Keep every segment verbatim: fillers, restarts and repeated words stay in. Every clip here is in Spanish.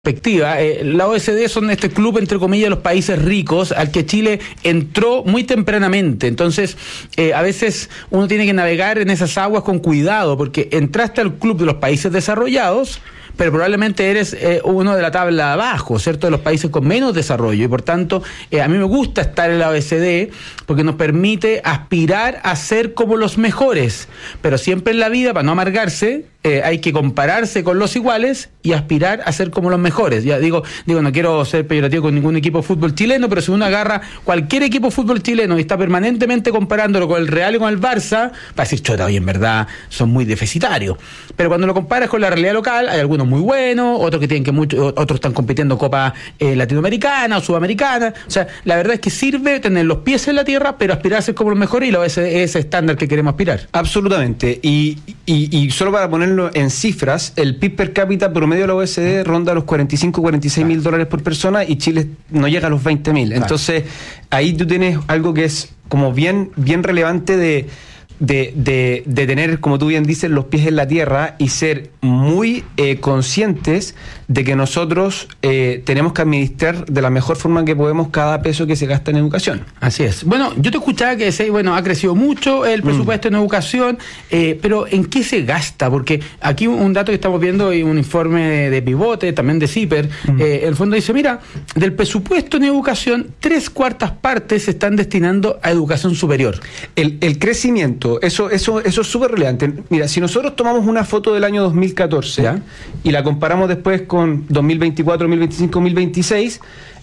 perspectiva, eh, la O E C D son este club, entre comillas, de los países ricos al que Chile entró muy tempranamente. Entonces, eh, a veces uno tiene que navegar en esas aguas con cuidado, porque entraste al club de los países desarrollados, pero probablemente eres eh, uno de la tabla de abajo, ¿cierto?, de los países con menos desarrollo, y por tanto, eh, a mí me gusta estar en la O E C D porque nos permite aspirar a ser como los mejores, pero siempre en la vida, para no amargarse, eh, hay que compararse con los iguales y aspirar a ser como los mejores. Ya digo, digo, no quiero ser peyorativo con ningún equipo de fútbol chileno, pero si uno agarra cualquier equipo de fútbol chileno y está permanentemente comparándolo con el Real y con el Barça, va a decir, chota, hoy en verdad son muy deficitarios. Pero cuando lo comparas con la realidad local, hay algunos muy buenos, otros que tienen que mucho, otros están compitiendo Copa eh, Latinoamericana o Sudamericana. O sea, la verdad es que sirve tener los pies en la tierra, pero aspirar a ser como los mejores, y lo es ese estándar que queremos aspirar. Absolutamente. Y, y, y solo para ponerlo en cifras, el P I B per cápita promedio de la O E C D ronda los cuarenta y cinco, cuarenta y seis mil dólares por persona, y Chile no llega a los veinte mil. Entonces, ahí tú tienes algo que es como bien, bien relevante de... De, de, de tener, como tú bien dices, los pies en la tierra y ser muy eh, conscientes de que nosotros eh, tenemos que administrar de la mejor forma que podemos cada peso que se gasta en educación. Así es. Bueno, yo te escuchaba que decís, bueno, ha crecido mucho el presupuesto mm. en educación, eh, pero ¿en qué se gasta? Porque aquí un dato que estamos viendo y un informe de Pivote, también de CIPER, mm. eh, el fondo dice, mira, del presupuesto en educación, tres cuartas partes se están destinando a educación superior. El, el crecimiento Eso, eso, eso es súper relevante. Mira, si nosotros tomamos una foto del año dos mil catorce, ¿ya?, y la comparamos después con dos mil veinticuatro, dos mil veinticinco, dos mil veintiséis,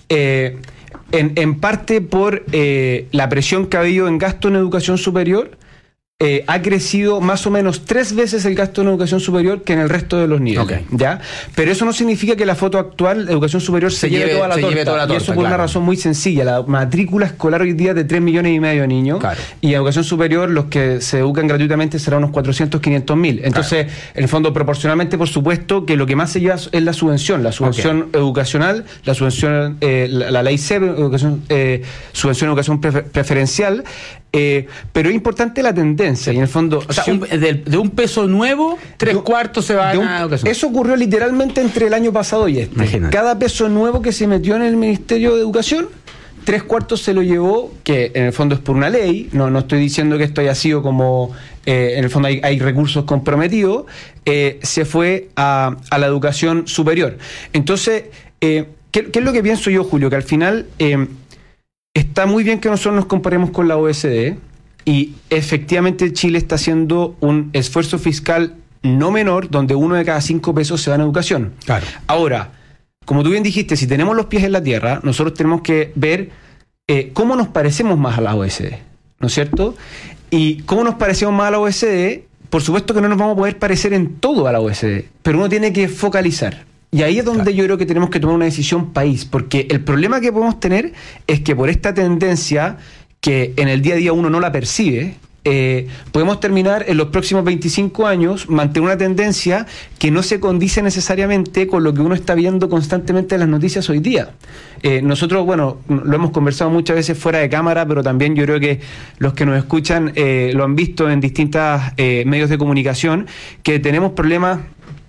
eh, en, en parte por eh, la presión que ha habido en gasto en educación superior, Eh, ha crecido más o menos tres veces el gasto en educación superior que en el resto de los niveles, okay. ¿ya? Pero eso no significa que la foto actual de educación superior se, se lleve, toda la, se torta, lleve toda la torta. Y eso por claro. una razón muy sencilla. La matrícula escolar hoy día es de tres millones y medio de niños, claro. y en educación superior los que se educan gratuitamente serán unos cuatrocientos, quinientos mil. Entonces, claro. en el fondo, proporcionalmente, por supuesto, que lo que más se lleva es la subvención, la subvención okay. educacional, la subvención, eh, la, la ley C E P, educación, eh, subvención de educación prefer- preferencial, Eh, pero es importante la tendencia, y en el fondo, o sea, si un, de, de un peso nuevo, tres de, cuartos se van a educación. Eso ocurrió literalmente entre el año pasado y este. Imagínate. Cada peso nuevo que se metió en el Ministerio de Educación, tres cuartos se lo llevó, que en el fondo es por una ley, no, no estoy diciendo que esto haya sido como, eh, en el fondo hay, hay recursos comprometidos, eh, se fue a, a la educación superior. Entonces, eh, ¿qué, ¿qué es lo que pienso yo, Julio? Que al final... Eh, Está muy bien que nosotros nos comparemos con la O E C D, y efectivamente Chile está haciendo un esfuerzo fiscal no menor, donde uno de cada cinco pesos se va en educación. Claro. Ahora, como tú bien dijiste, si tenemos los pies en la tierra, nosotros tenemos que ver eh, cómo nos parecemos más a la O E C D, ¿no es cierto? Y cómo nos parecemos más a la O E C D, por supuesto que no nos vamos a poder parecer en todo a la O E C D, pero uno tiene que focalizar. Y ahí es donde claro. yo creo que tenemos que tomar una decisión país, porque el problema que podemos tener es que por esta tendencia que en el día a día uno no la percibe, eh, podemos terminar en los próximos veinticinco años mantener una tendencia que no se condice necesariamente con lo que uno está viendo constantemente en las noticias hoy día. Eh, nosotros, bueno, lo hemos conversado muchas veces fuera de cámara, pero también yo creo que los que nos escuchan eh, lo han visto en distintos eh, medios de comunicación, que tenemos problemas...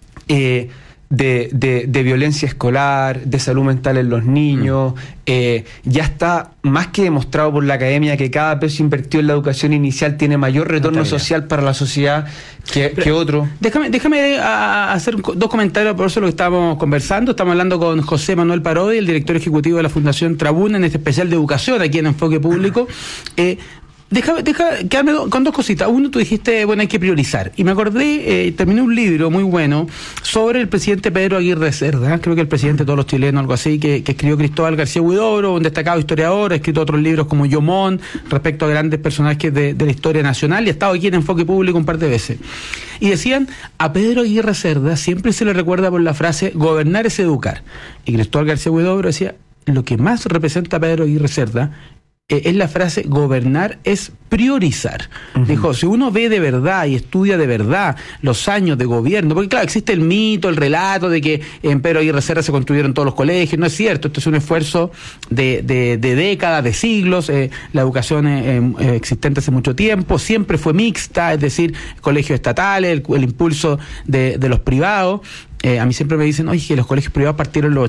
Eh, De, de, de violencia escolar, de salud mental en los niños. Mm. Eh, ya está más que demostrado por la academia que cada peso invertido en la educación inicial tiene mayor retorno social para la sociedad que, que otro. Déjame, déjame a, a hacer dos comentarios por eso lo que estábamos conversando. Estamos hablando con José Manuel Parodi, el director ejecutivo de la Fundación Trabuna, en este especial de educación aquí en Enfoque Público. Eh, Deja, deja quedarme con dos cositas. Uno, tú dijiste, bueno, hay que priorizar. Y me acordé, eh, terminé un libro muy bueno sobre el presidente Pedro Aguirre Cerda, creo que el presidente de todos los chilenos, algo así, que, que escribió Cristóbal García Huidobro, un destacado historiador, ha escrito otros libros como Yomón, respecto a grandes personajes de, de la historia nacional, y ha estado aquí en Enfoque Público un par de veces. Y decían, a Pedro Aguirre Cerda siempre se le recuerda por la frase, gobernar es educar. Y Cristóbal García Huidobro decía, lo que más representa a Pedro Aguirre Cerda es la frase gobernar es priorizar. Uh-huh. Dijo, si uno ve de verdad y estudia de verdad los años de gobierno, porque claro, existe el mito, el relato de que en Pedro Aguirre Cerda se construyeron todos los colegios, no es cierto, esto es un esfuerzo de, de, de décadas, de siglos, eh, la educación eh, eh, existente hace mucho tiempo, siempre fue mixta, es decir, colegios estatales, el, el impulso de, de los privados, Eh, a mí siempre me dicen, oye, que los colegios privados partieron los